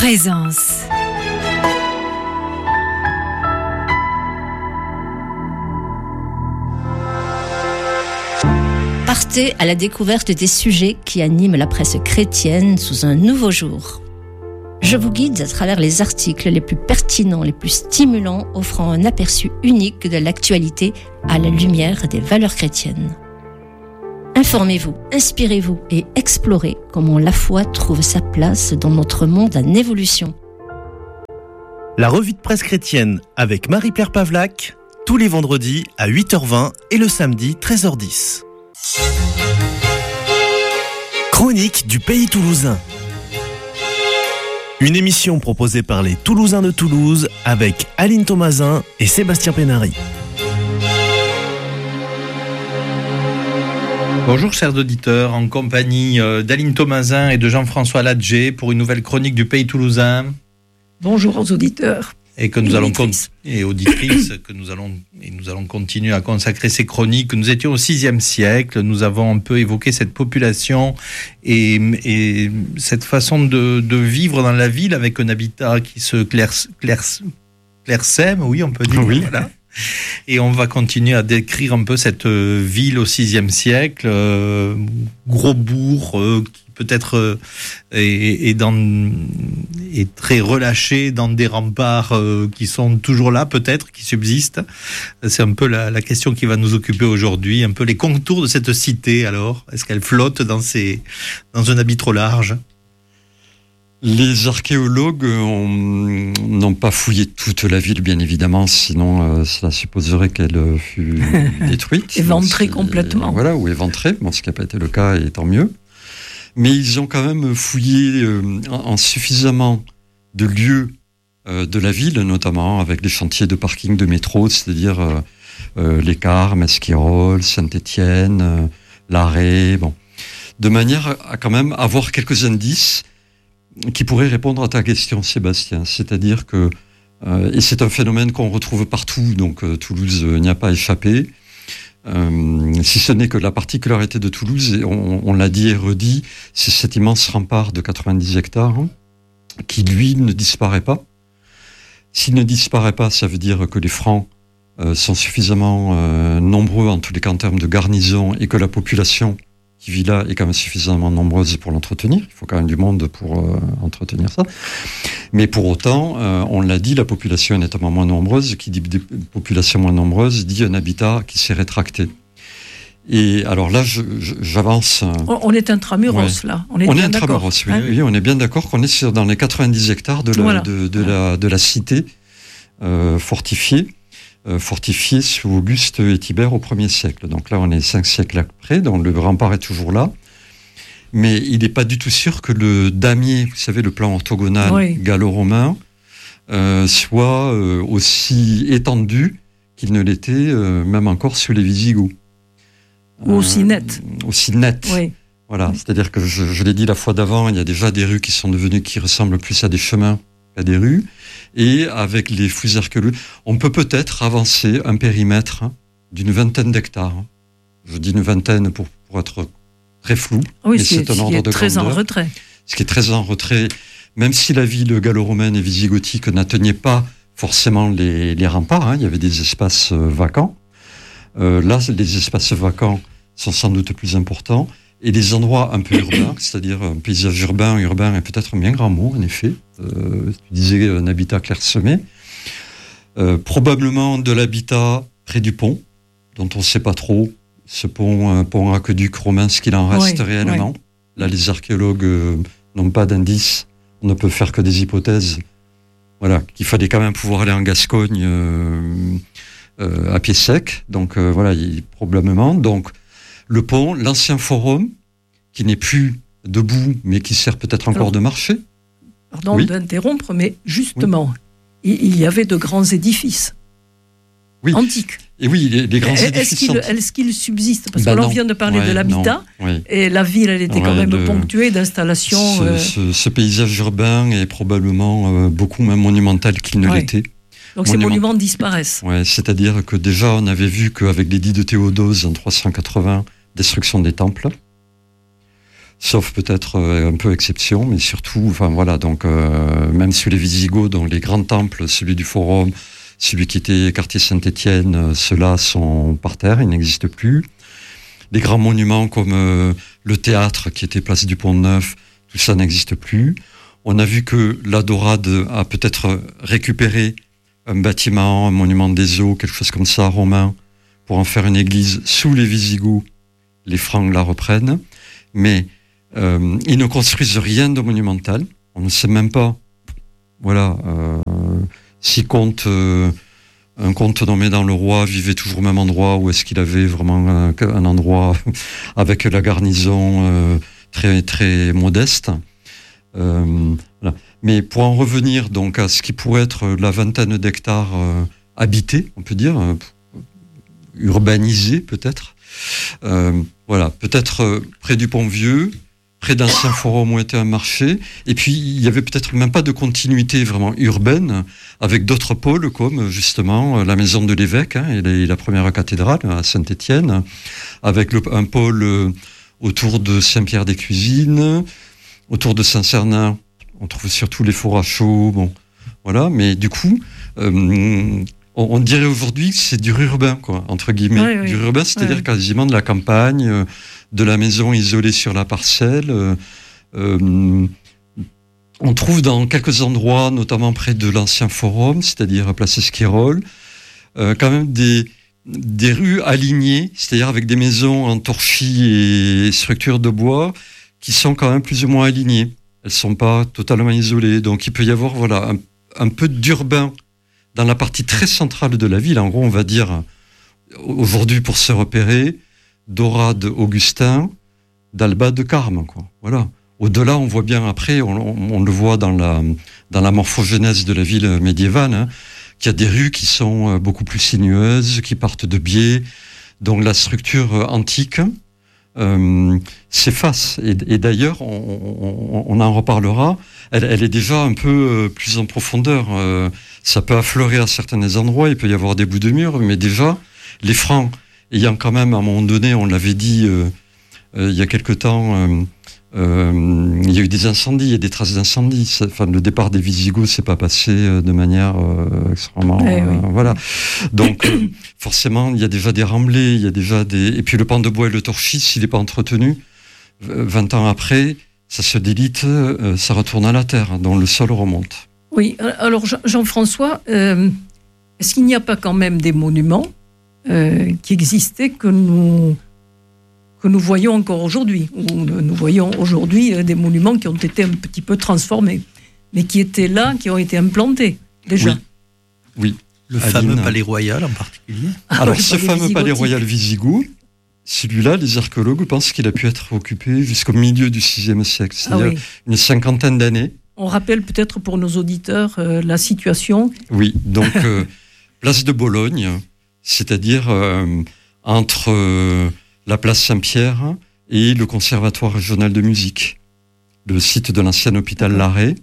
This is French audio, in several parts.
Présence. Partez à la découverte des sujets qui animent la presse chrétienne sous un nouveau jour. Je vous guide à travers les articles les plus pertinents, les plus stimulants, offrant un aperçu unique de l'actualité à la lumière des valeurs chrétiennes. Informez-vous, inspirez-vous et explorez comment la foi trouve sa place dans notre monde en évolution. La revue de presse chrétienne avec Marie-Pierre Pavlac, tous les vendredis à 8h20 et le samedi 13h10. Chronique du Pays Toulousain. Une émission proposée par les Toulousains de Toulouse avec Aline Thomasin et Sébastien Pénary. Bonjour chers auditeurs, en compagnie d'Aline Thomasin et de Jean-François Ladger pour une nouvelle chronique du Pays Toulousain. Bonjour aux auditeurs. Et que nous allons auditrices que nous allons continuer à consacrer ces chroniques. Nous étions au VIe siècle, nous avons un peu évoqué cette population et cette façon de vivre dans la ville avec un habitat qui se clairsème, oui on peut dire. Oui. Voilà. Et on va continuer à décrire un peu cette ville au VIe siècle, gros bourg qui peut-être est très relâché dans des remparts qui sont toujours là, peut-être, qui subsistent. C'est un peu la question qui va nous occuper aujourd'hui, un peu les contours de cette cité alors. Est-ce qu'elle flotte dans un habit trop large ? Les archéologues n'ont pas fouillé toute la ville, bien évidemment, sinon cela supposerait qu'elle fut détruite. Éventrée complètement. Voilà, ou éventrée, ce qui n'a pas été le cas, et tant mieux. Mais ils ont quand même fouillé en suffisamment de lieux de la ville, notamment avec des chantiers de parking de métro, c'est-à-dire les Carmes, Esquirol, Saint-Étienne, l'Arrêt, de manière à quand même avoir quelques indices qui pourrait répondre à ta question, Sébastien. C'est-à-dire que, et c'est un phénomène qu'on retrouve partout, donc Toulouse n'y a pas échappé, si ce n'est que la particularité de Toulouse, et on l'a dit et redit, c'est cet immense rempart de 90 hectares qui, lui, ne disparaît pas. S'il ne disparaît pas, ça veut dire que les Francs sont suffisamment nombreux, en tous les cas en termes de garnison, et que la population qui vit là est quand même suffisamment nombreuse pour l'entretenir. Il faut quand même du monde pour entretenir ça. Mais pour autant, on l'a dit, la population est nettement moins nombreuse. Qui dit population moins nombreuse dit un habitat qui s'est rétracté. Et alors là, j'avance. On est intramuros, là. On est intramuros, oui, on est bien d'accord qu'on est dans les 90 hectares de la cité fortifiée. Fortifié sous Auguste et Tibère au 1er siècle. Donc là, on est 5 siècles après, donc le rempart est toujours là. Mais il n'est pas du tout sûr que le damier, vous savez, le plan orthogonal gallo-romain, soit aussi étendu qu'il ne l'était même encore sous les Visigoths. Ou aussi net. Aussi net. Oui. Voilà, c'est-à-dire que je l'ai dit la fois d'avant, il y a déjà des rues qui ressemblent plus à des chemins qu'à des rues. Et avec les fouilles archéologiques, on peut peut-être avancer un périmètre d'une vingtaine d'hectares. Je dis une vingtaine pour être très flou. Oui, mais c'est un ordre de très grandeur. en retrait. Ce qui est très en retrait, même si la ville gallo-romaine et visigothique n'atteignait pas forcément les remparts, il y avait des espaces vacants. Là, les espaces vacants sont sans doute plus importants. Et les endroits un peu urbains, c'est-à-dire un paysage urbain est peut-être un bien grand mot, en effet. Tu disais un habitat clairsemé. Probablement de l'habitat près du pont, dont on ne sait pas trop. Ce pont aqueduc romain, ce qu'il en reste réellement. Oui. Là, les archéologues n'ont pas d'indices. On ne peut faire que des hypothèses. Voilà, qu'il fallait quand même pouvoir aller en Gascogne à pied sec. Donc voilà, probablement. Donc, le pont, l'ancien forum, qui n'est plus debout, mais qui sert peut-être encore de marché. Pardon d'interrompre, mais justement, il y avait de grands édifices antiques. Et oui, les grands édifices. Est-ce qu'ils subsistent ? Parce que l'on vient de parler de l'habitat, et la ville, elle était quand même ponctuée d'installations. Ce paysage urbain est probablement beaucoup moins monumental qu'il ne l'était. Donc ces monuments disparaissent. Ouais, c'est-à-dire que déjà, on avait vu qu'avec l'édit de Théodose en 380, destruction des temples. sauf peut-être un peu exception, mais surtout, enfin voilà, donc même sous les Visigoths, dans les grands temples, celui du Forum, celui qui était quartier Saint-Étienne, ceux-là sont par terre, ils n'existent plus. Les grands monuments comme le théâtre qui était place du Pont-Neuf, tout ça n'existe plus. On a vu que la Dorade a peut-être récupéré un bâtiment, un monument des eaux, quelque chose comme ça, romain, pour en faire une église sous les Visigoths. Les Francs la reprennent, mais ils ne construisent rien de monumental. On ne sait même pas, voilà, si un comte nommé dans le roi vivait toujours au même endroit, ou est-ce qu'il avait vraiment un endroit avec la garnison très très modeste. Voilà. Mais pour en revenir donc à ce qui pourrait être la vingtaine d'hectares habités, on peut dire, urbanisés peut-être. Voilà, peut-être près du Pont-Vieux, près d'anciens forums où était un marché, et puis il y avait peut-être même pas de continuité vraiment urbaine avec d'autres pôles comme justement la maison de l'évêque et la première cathédrale à Saint-Étienne, avec un pôle autour de Saint-Pierre-des-Cuisines, autour de Saint-Cernin, on trouve surtout les fours à chaud, bon, voilà, mais du coup, on dirait aujourd'hui que c'est du urbain, quoi, entre guillemets. Oui. Du urbain, c'est-à-dire quasiment de la campagne, de la maison isolée sur la parcelle. On trouve dans quelques endroits, notamment près de l'ancien forum, c'est-à-dire à place Esquirol, quand même des rues alignées, c'est-à-dire avec des maisons en torchis et structures de bois qui sont quand même plus ou moins alignées. Elles ne sont pas totalement isolées. Donc il peut y avoir voilà, un peu d'urbain dans la partie très centrale de la ville. En gros, on va dire, aujourd'hui, pour se repérer, Dorade, Augustin, d'Alba, de Carme, quoi. Voilà. Au-delà, on voit bien après, on le voit dans la morphogénèse de la ville médiévale, qu'il y a des rues qui sont beaucoup plus sinueuses, qui partent de biais, dont la structure antique s'efface. Et d'ailleurs, on en reparlera, elle est déjà un peu plus en profondeur. Ça peut affleurer à certains endroits, il peut y avoir des bouts de mur, mais déjà, les Francs, ayant quand même, à un moment donné, on l'avait dit il y a quelque temps, il y a eu des incendies, il y a des traces d'incendies. Enfin, le départ des Visigoths s'est pas passé de manière extrêmement... Voilà. Donc, forcément, il y a déjà des remblais, il y a déjà des... Et puis le pan de bois et le torchis, s'il n'est pas entretenu, 20 ans après, ça se délite, ça retourne à la terre, donc le sol remonte. Oui, alors Jean-François, est-ce qu'il n'y a pas quand même des monuments qui existaient que nous voyons encore aujourd'hui, ou nous voyons aujourd'hui des monuments qui ont été un petit peu transformés, mais qui étaient là, qui ont été implantés déjà. Oui. Le fameux palais royal en particulier. Alors ce fameux palais royal wisigoth, celui-là, les archéologues pensent qu'il a pu être occupé jusqu'au milieu du VIe siècle, c'est-à-dire une cinquantaine d'années. On rappelle peut-être pour nos auditeurs la situation. Oui, donc place de Bologne, c'est-à-dire entre la place Saint-Pierre et le Conservatoire régional de musique, le site de l'ancien hôpital Larrey.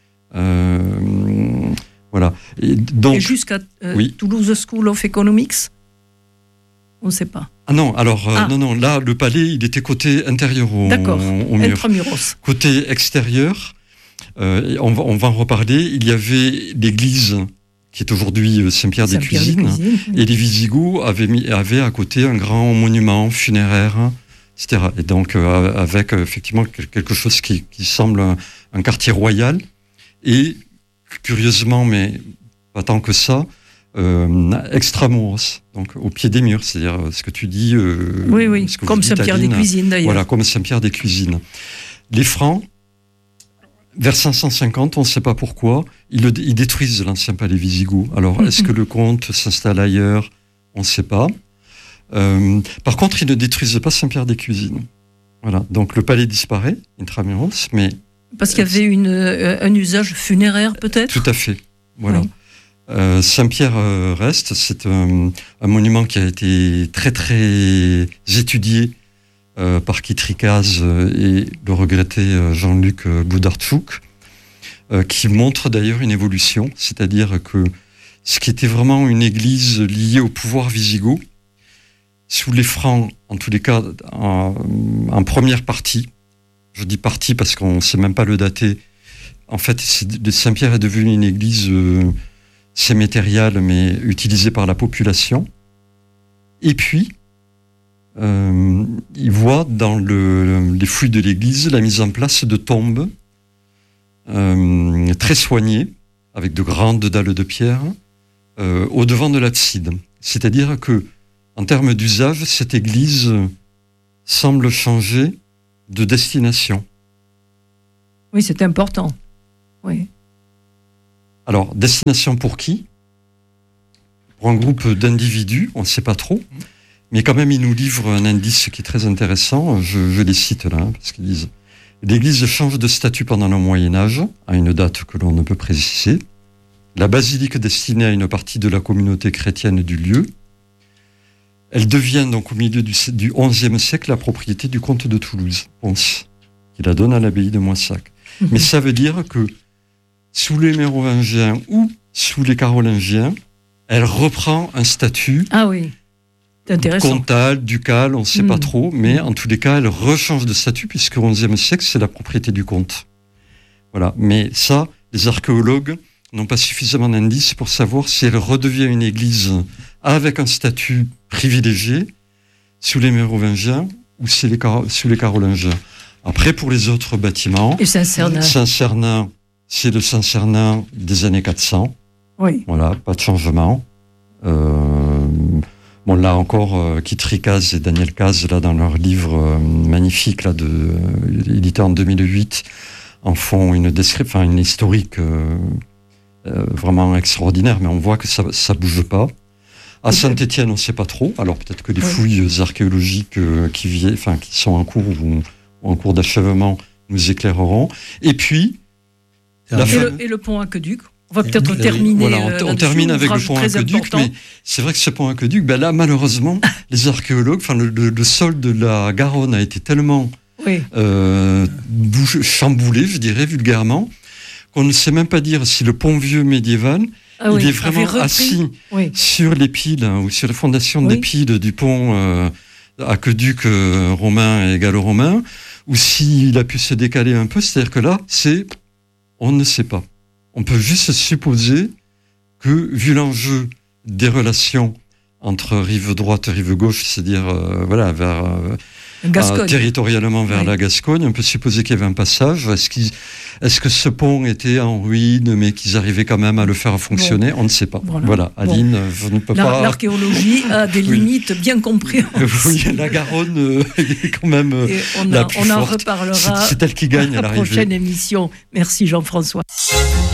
Voilà. Et jusqu'à Toulouse School of Economics, on ne sait pas. Ah non, alors non, là le palais il était côté intérieur au mur. Intramuros. Côté extérieur, on va en reparler. Il y avait l'église qui est aujourd'hui Saint-Pierre-des-Cuisines, et les Visigoths avaient à côté un grand monument funéraire, etc. Et donc avec effectivement quelque chose qui semble un quartier royal, et curieusement, mais pas tant que ça, extramuros, donc au pied des murs, c'est-à-dire ce que tu dis. Oui, comme Saint-Pierre-des-Cuisines d'ailleurs. Voilà, comme Saint-Pierre-des-Cuisines. Les Francs, vers 550, on ne sait pas pourquoi, ils détruisent l'ancien palais Visigoth. Alors, est-ce que le comte s'installe ailleurs? On ne sait pas. Par contre, ils ne détruisent pas Saint-Pierre-des-Cuisines. Voilà. Donc, le palais disparaît, intramuros, mais... Parce qu'il y avait un usage funéraire, peut-être? Tout à fait. Voilà. Oui. Saint-Pierre reste. C'est un monument qui a été très, très étudié par Kitrikaz et le regretté Jean-Luc Boudartchouk, qui montre d'ailleurs une évolution, c'est-à-dire que ce qui était vraiment une église liée au pouvoir wisigoth, sous les Francs, en tous les cas en première partie, Je dis partie parce qu'on ne sait même pas le dater. En fait, Saint-Pierre est devenu une église sémétériale, mais utilisée par la population. Et puis, il voit dans les fouilles de l'église la mise en place de tombes très soignées, avec de grandes dalles de pierre, au devant de l'abside. C'est-à-dire que, en termes d'usage, cette église semble changer de destination. Oui, c'est important. Oui. Alors, destination pour qui ? Pour un groupe d'individus, on ne sait pas trop, mais quand même, ils nous livrent un indice qui est très intéressant. Je les cite là, parce qu'ils disent « L'église change de statut pendant le Moyen-Âge, à une date que l'on ne peut préciser. La basilique destinée à une partie de la communauté chrétienne du lieu. Elle devient donc au milieu du XIe siècle la propriété du comte de Toulouse, Pons, qui la donne à l'abbaye de Moissac. Mais ça veut dire que sous les Mérovingiens ou sous les Carolingiens, elle reprend un statut comtal, ducal, on ne sait pas trop, mais en tous les cas, elle rechange de statut puisque au XIe siècle, c'est la propriété du comte. Voilà. Mais ça, les archéologues n'ont pas suffisamment d'indices pour savoir si elle redevient une église avec un statut privilégié sous les Mérovingiens ou sous les Carolingiens. Après, pour les autres bâtiments, et Saint-Cernin, c'est le Saint-Cernin des années 400. Oui. Voilà, pas de changement. Bon, là encore, Kitri Caz et Daniel Caz, là, dans leur livre magnifique, là, édité en 2008, en font une description, une historique vraiment extraordinaire, mais on voit que ça bouge pas. À Saint-Étienne, on ne sait pas trop. Alors peut-être que les fouilles archéologiques qui sont en cours ou en cours d'achèvement nous éclaireront. Et puis et le pont aqueduc. On va peut-être terminer. Voilà, on termine avec le pont aqueduc, mais c'est vrai que ce pont aqueduc, là malheureusement, les archéologues, le sol de la Garonne a été tellement chamboulé, je dirais vulgairement, qu'on ne sait même pas dire si le pont vieux médiéval il est vraiment assis sur les piles ou sur la fondation des piles du pont aqueduc romain et gallo-romain, ou s'il a pu se décaler un peu. C'est-à-dire que là, on ne sait pas. On peut juste supposer que, vu l'enjeu des relations entre rive droite et rive gauche, c'est-à-dire territorialement vers la Gascogne, on peut supposer qu'il y avait un passage. Est-ce que ce pont était en ruine, mais qu'ils arrivaient quand même à le faire fonctionner ? On ne sait pas. Voilà. Aline, je ne peux pas... L'archéologie a des limites bien comprises. Oui, la Garonne est quand même la plus forte. On en reparlera c'est elle qui gagne à la prochaine émission. Merci Jean-François.